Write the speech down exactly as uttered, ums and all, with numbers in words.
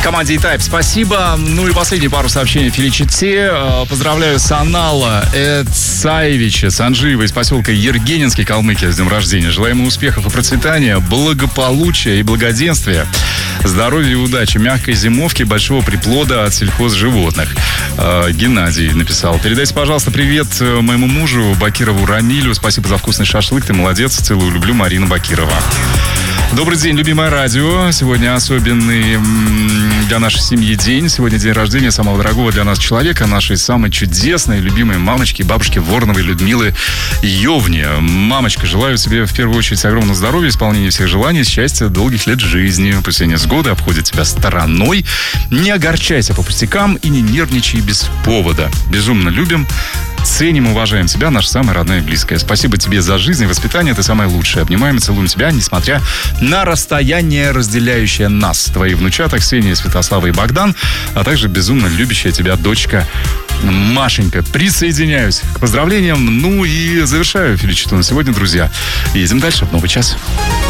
Команде E-Type спасибо. Ну и последние пару сообщений Феличите. Поздравляю Санала Эцаевича Санжиева из поселка Ергенинский, Калмыкия, с днем рождения. Желаем ему успехов и процветания, благополучия и благоденствия, здоровья и удачи, мягкой зимовки, большого приплода от сельхозживотных. Геннадий написал: передайте, пожалуйста, привет моему мужу Бакирову Рамилю. Спасибо за вкусный шашлык, ты молодец. Целую, люблю, Марина Бакирова. Добрый день, любимое радио. Сегодня особенный для нашей семьи день. Сегодня день рождения самого дорогого для нас человека, нашей самой чудесной, любимой мамочки, бабушки Вороновой Людмилы Йовни. Мамочка, желаю себе в первую очередь огромного здоровья, исполнения всех желаний, счастья, долгих лет жизни. Пусть все невзгоды обходят тебя стороной. Не огорчайся по пустякам и не нервничай без повода. Безумно любим, ценим, уважаем тебя, наша самая родная и близкая. Спасибо тебе за жизнь и воспитание, ты самая лучшая. Обнимаем и целуем тебя, несмотря на расстояние, разделяющее нас. Твои внучата Ксения, Святослава и Богдан, а также безумно любящая тебя дочка Машенька. Присоединяюсь к поздравлениям. Ну и завершаю Феличиту на сегодня, друзья. Едем дальше в новый час.